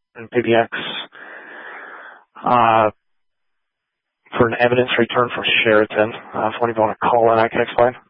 and PBX for an evidence return for Sheraton. If one of you want to call in, I can explain.